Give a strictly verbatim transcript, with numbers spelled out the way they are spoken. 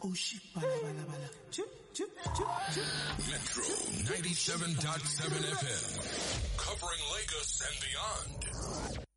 Oh shit, bala bala bala. Chip, chip, chip, chip. Metro ninety-seven point seven F M. Covering Lagos and beyond.